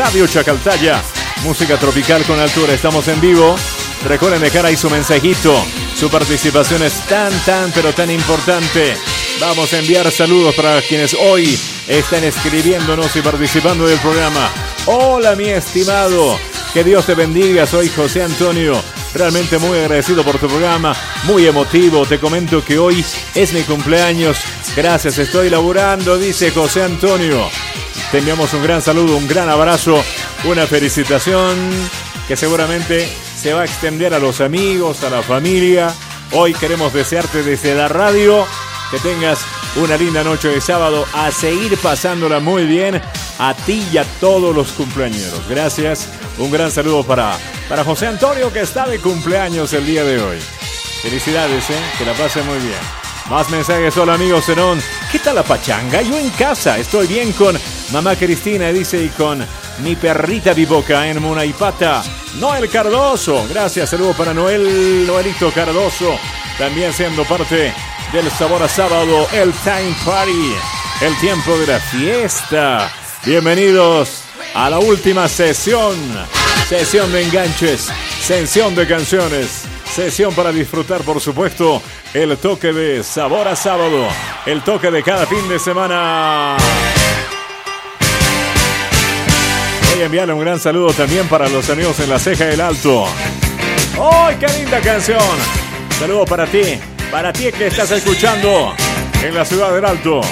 Radio Chacaltaya. Música tropical con altura, estamos en vivo. Recuerden dejar ahí su mensajito. Su participación es pero tan importante. Vamos a enviar saludos para quienes hoy están escribiéndonos y participando del programa. Hola, mi estimado. Que Dios te bendiga. Soy José Antonio. Realmente muy agradecido por tu programa. Muy emotivo. Te comento que hoy es mi cumpleaños. Gracias, estoy laburando, dice José Antonio. Te enviamos un gran saludo, un gran abrazo, una felicitación que seguramente se va a extender a los amigos, a la familia. Hoy queremos desearte desde la radio que tengas una linda noche de sábado, a seguir pasándola muy bien, a ti y a todos los cumpleañeros. Gracias, un gran saludo para José Antonio, que está de cumpleaños el día de hoy. Felicidades, que la pase muy bien. Más mensajes. Hola, amigos Zenón. ¿Qué tal la pachanga? Yo en casa estoy bien con mamá Cristina, dice, y con mi perrita Biboca en Munaipata. Noel Cardoso. Gracias, saludo para Noelito Cardoso. También siendo parte del Sabor a Sábado, el Time Party, el tiempo de la fiesta. Bienvenidos a la última sesión de enganches, sesión de canciones, sesión para disfrutar, por supuesto, el toque de Sabor a Sábado, el toque de cada fin de semana. Voy a enviarle un gran saludo también para los amigos en La Ceja del Alto. ¡Ay, qué linda canción! Saludo para ti que estás escuchando en la Ciudad del Alto.